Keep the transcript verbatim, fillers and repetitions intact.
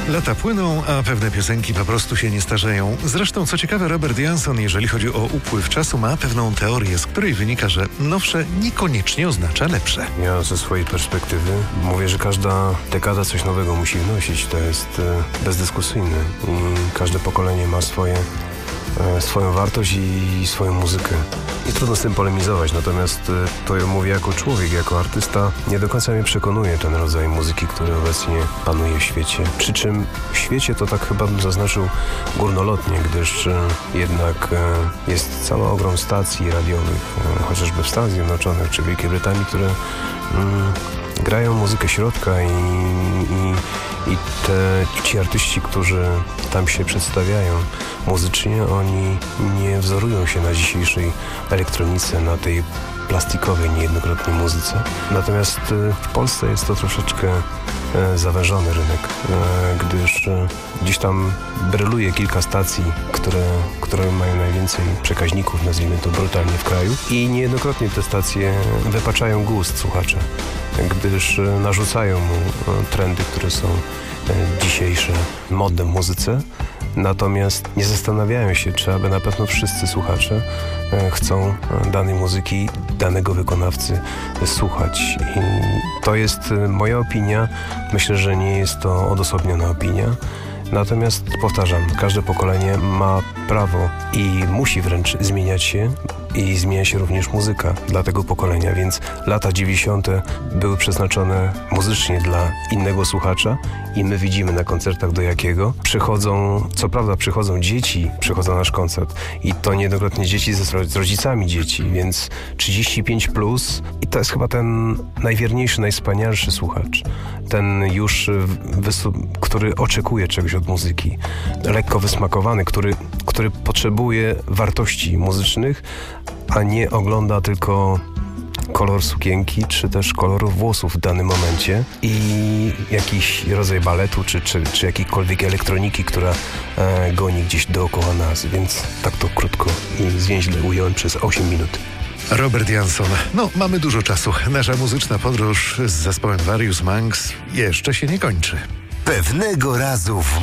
Lata płyną, a pewne piosenki po prostu się nie starzeją. Zresztą, co ciekawe, Robert Johnson, jeżeli chodzi o upływ czasu, ma pewną teorię, z której wynika, że nowsze niekoniecznie oznacza lepsze. Ja ze swojej perspektywy mówię, że każda dekada coś nowego musi wnosić. To jest e, bezdyskusyjne. I każde pokolenie ma swoje, e, swoją wartość i swoją muzykę. I trudno z tym polemizować, natomiast e, to ja mówię jako człowiek, jako artysta, nie do końca mnie przekonuje ten rodzaj muzyki, który obecnie panuje w świecie. Przy czym w świecie to tak chyba bym zaznaczył górnolotnie, gdyż e, jednak e, jest cały ogrom stacji radiowych, e, chociażby w Stanach Zjednoczonych czy Wielkiej Brytanii, które mm, grają muzykę środka i, i, i te, ci artyści, którzy tam się przedstawiają muzycznie, oni nie wzorują się na dzisiejszej elektronice, na tej plastikowej niejednokrotnie muzyce. Natomiast w Polsce jest to troszeczkę zawężony rynek, gdyż gdzieś tam bryluje kilka stacji, które, które mają najwięcej przekaźników, nazwijmy to brutalnie, w kraju i niejednokrotnie te stacje wypaczają gust słuchacza, gdyż narzucają mu trendy, które są dzisiejsze, modne w muzyce. Natomiast nie zastanawiają się, czy aby na pewno wszyscy słuchacze chcą danej muzyki, danego wykonawcy słuchać. I to jest moja opinia. Myślę, że nie jest to odosobniona opinia. Natomiast powtarzam, każde pokolenie ma prawo i musi wręcz zmieniać się i zmienia się również muzyka dla tego pokolenia, więc lata dziewięćdziesiąte były przeznaczone muzycznie dla innego słuchacza i my widzimy na koncertach do jakiego. Przychodzą, co prawda przychodzą dzieci, przychodzą na nasz koncert i to niejednokrotnie dzieci ze, z rodzicami dzieci, więc trzydzieści pięć plus i to jest chyba ten najwierniejszy, najwspanialszy słuchacz. Ten już, który oczekuje czegoś od muzyki, lekko wysmakowany, który, który potrzebuje wartości muzycznych, a nie ogląda tylko kolor sukienki, czy też kolor włosów w danym momencie i jakiś rodzaj baletu, czy, czy, czy jakiejkolwiek elektroniki, która e, goni gdzieś dookoła nas, więc tak to krótko i zwięźle ująłem przez osiem minut. Robert Johnson. No, mamy dużo czasu. Nasza muzyczna podróż z zespołem Various Monks jeszcze się nie kończy. Pewnego razu w